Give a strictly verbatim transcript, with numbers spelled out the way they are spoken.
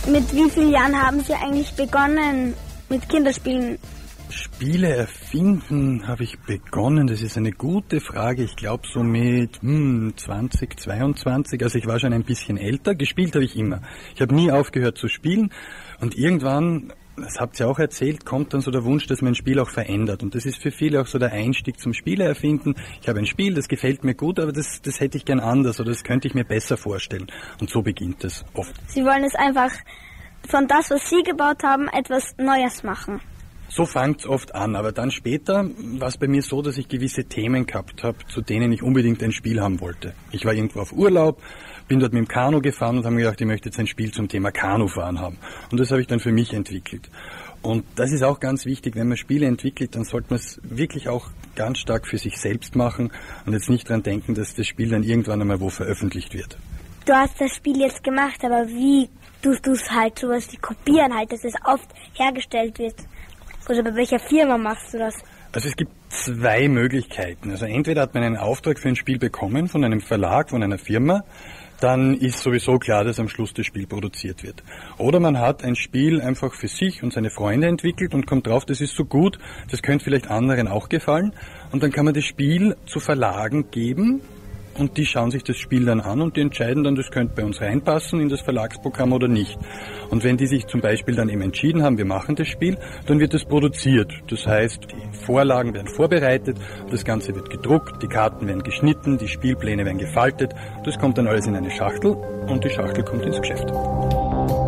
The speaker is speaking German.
Mit wie vielen Jahren haben Sie eigentlich begonnen mit Kinderspielen? Spiele erfinden habe ich begonnen, das ist eine gute Frage. Ich glaube so mit hm, zwanzig, zweiundzwanzig, also ich war schon ein bisschen älter. Gespielt habe ich immer. Ich habe nie aufgehört zu spielen und irgendwann, das habt ihr auch erzählt, kommt dann so der Wunsch, dass man ein Spiel auch verändert. Und das ist für viele auch so der Einstieg zum Spiele erfinden. Ich habe ein Spiel, das gefällt mir gut, aber das, das hätte ich gern anders oder das könnte ich mir besser vorstellen. Und so beginnt es oft. Sie wollen es einfach von das, was Sie gebaut haben, etwas Neues machen. So fängt's oft an, aber dann später war es bei mir so, dass ich gewisse Themen gehabt habe, zu denen ich unbedingt ein Spiel haben wollte. Ich war irgendwo auf Urlaub, bin dort mit dem Kanu gefahren und habe mir gedacht, ich möchte jetzt ein Spiel zum Thema Kanufahren haben. Und das habe ich dann für mich entwickelt. Und das ist auch ganz wichtig, wenn man Spiele entwickelt, dann sollte man es wirklich auch ganz stark für sich selbst machen und jetzt nicht dran denken, dass das Spiel dann irgendwann einmal wo veröffentlicht wird. Du hast das Spiel jetzt gemacht, aber wie tust du es halt, sowas wie kopieren halt, dass es oft hergestellt wird? Oder bei welcher Firma machst du das? Also es gibt zwei Möglichkeiten. Also entweder hat man einen Auftrag für ein Spiel bekommen von einem Verlag, von einer Firma, dann ist sowieso klar, dass am Schluss das Spiel produziert wird. Oder man hat ein Spiel einfach für sich und seine Freunde entwickelt und kommt drauf, das ist so gut, das könnte vielleicht anderen auch gefallen. Und dann kann man das Spiel zu Verlagen geben. Und die schauen sich das Spiel dann an und die entscheiden dann, das könnte bei uns reinpassen in das Verlagsprogramm oder nicht. Und wenn die sich zum Beispiel dann eben entschieden haben, wir machen das Spiel, dann wird es produziert. Das heißt, die Vorlagen werden vorbereitet, das Ganze wird gedruckt, die Karten werden geschnitten, die Spielpläne werden gefaltet. Das kommt dann alles in eine Schachtel und die Schachtel kommt ins Geschäft.